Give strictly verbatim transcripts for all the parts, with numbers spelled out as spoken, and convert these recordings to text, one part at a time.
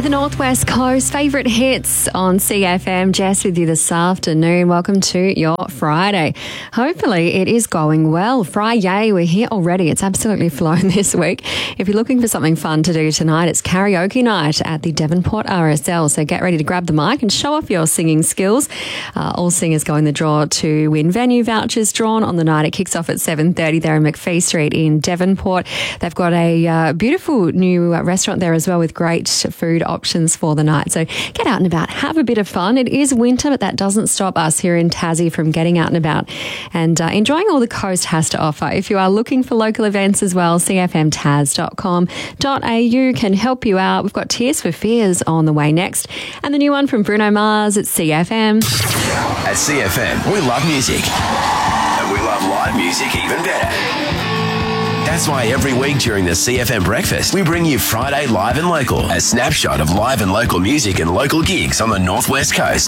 The Northwest Coast favourite hits on C F M. Jess with you this afternoon. Welcome to your Friday. Hopefully it is going well. Friday, we're here already. It's absolutely flown this week. If you're looking for something fun to do tonight, it's karaoke night at the Devonport R S L. So get ready to grab the mic and show off your singing skills. Uh, all singers go in the draw to win venue vouchers drawn on the night. It kicks off at seven thirty there in McPhee Street in Devonport. They've got a uh, beautiful new uh, restaurant there as well with great food options for the night. So get out and about, have a bit of fun. It is winter, but that doesn't stop us here in Tassie from getting out and about and uh, enjoying all the coast has to offer. If you are looking for local events as well, c f m tas dot com dot a u can help you out. We've got Tears for Fears on the way next, and the new one from Bruno Mars at C F M. At C F M, we love music, and we love live music even better. That's why every week during the C F M Breakfast, we bring you Friday Live and Local, a snapshot of live and local music and local gigs on the Northwest Coast.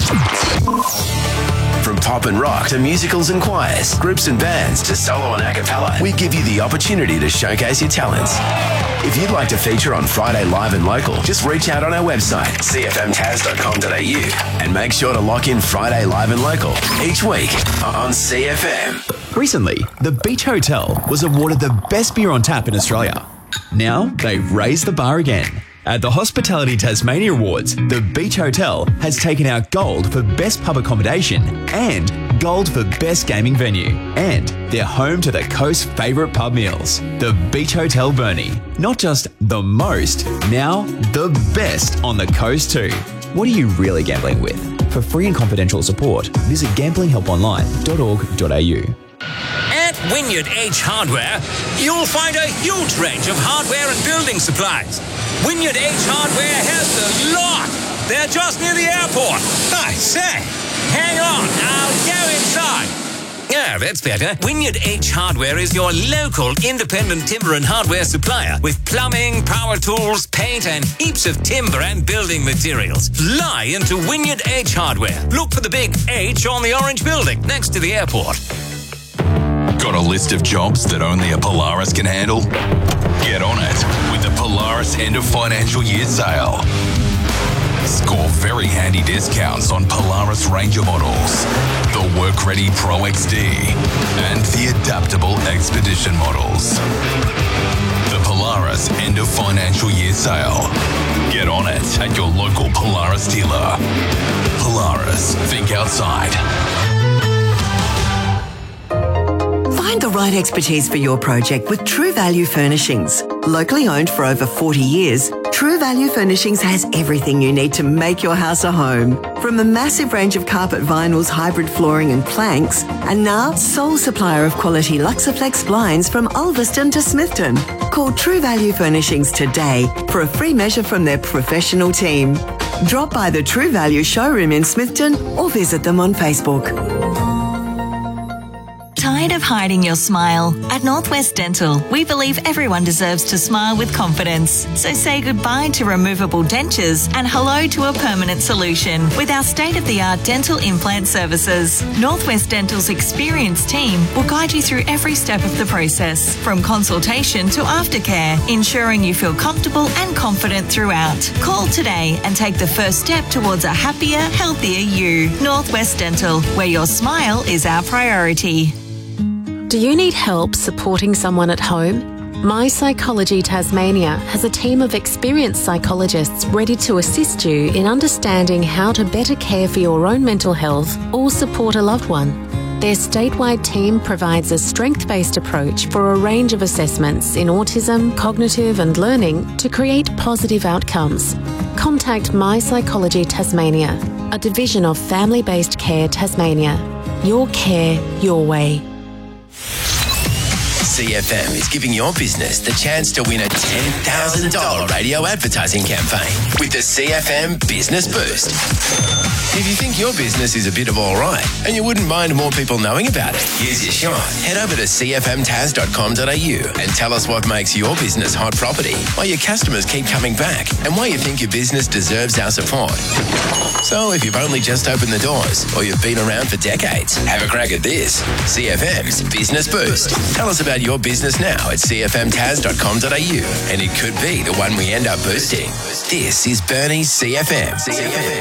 From pop and rock to musicals and choirs, groups and bands to solo and a cappella, we give you the opportunity to showcase your talents. If you'd like to feature on Friday Live and Local, just reach out on our website, c f m tas dot com dot a u, and make sure to lock in Friday Live and Local each week on C F M. Recently, the Beach Hotel was awarded the best beer on tap in Australia. Now, they've raised the bar again. At the Hospitality Tasmania Awards, the Beach Hotel has taken out gold for best pub accommodation and gold for best gaming venue. And they're home to the coast's favourite pub meals, the Beach Hotel Burnie. Not just the most, now the best on the coast too. What are you really gambling with? For free and confidential support, visit gambling help online dot org dot a u. At Wynyard H Hardware, you'll find a huge range of hardware and building supplies. Wynyard H Hardware has the lot. They're just near the airport. I say, hang on, I'll go inside. Yeah, that's better. Wynyard H Hardware is your local independent timber and hardware supplier with plumbing, power tools, paint and heaps of timber and building materials. Fly into Wynyard H Hardware. Look for the big H on the orange building next to the airport. Got a list of jobs that only a Polaris can handle? Get on it with the Polaris End of Financial Year Sale. Score very handy discounts on Polaris Ranger models, the Work-Ready Pro X D, and the Adaptable Expedition models. The Polaris End of Financial Year Sale. Get on it at your local Polaris dealer. Polaris, think outside. Find the right expertise for your project with True Value Furnishings. Locally owned for over forty years, True Value Furnishings has everything you need to make your house a home. From a massive range of carpet vinyls, hybrid flooring and planks, and now sole supplier of quality Luxaflex blinds from Ulverston to Smithton. Call True Value Furnishings today for a free measure from their professional team. Drop by the True Value showroom in Smithton or visit them on Facebook. Tired of hiding your smile? At Northwest Dental, we believe everyone deserves to smile with confidence. So say goodbye to removable dentures and hello to a permanent solution with our state-of-the-art dental implant services. Northwest Dental's experienced team will guide you through every step of the process, from consultation to aftercare, ensuring you feel comfortable and confident throughout. Call today and take the first step towards a happier, healthier you. Northwest Dental, where your smile is our priority. Do you need help supporting someone at home? My Psychology Tasmania has a team of experienced psychologists ready to assist you in understanding how to better care for your own mental health or support a loved one. Their statewide team provides a strength-based approach for a range of assessments in autism, cognitive and learning to create positive outcomes. Contact My Psychology Tasmania, a division of Family-Based Care Tasmania. Your care, your way. C F M is giving your business the chance to win a ten thousand dollars radio advertising campaign with the C F M Business Boost. If you think your business is a bit of all right and you wouldn't mind more people knowing about it, here's your shot. Head over to c f m tas dot com dot a u and tell us what makes your business hot property, why your customers keep coming back, and why you think your business deserves our support. So if you've only just opened the doors or you've been around for decades, have a crack at this. C F M's Business Boost. Tell us about your your business now at c f m tas dot com dot a u, and it could be the one we end up boosting. This is Bernie's C F M.